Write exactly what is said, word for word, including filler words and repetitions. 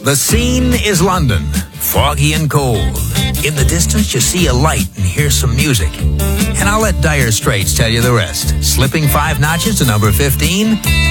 The scene is London, foggy and cold. In the distance, you see a light and hear some music. And I'll let Dire Straits tell you the rest. Slipping five notches to number fifteen,